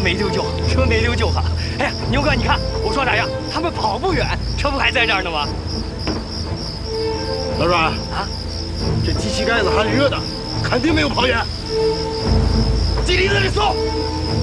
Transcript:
没溜就好，车没溜就好。哎呀，牛哥，你看我说啥呀？他们跑不远，车不还在这儿呢吗？ 老阮啊， 这机器盖子还是热的，肯定没有跑远。 机离子里搜。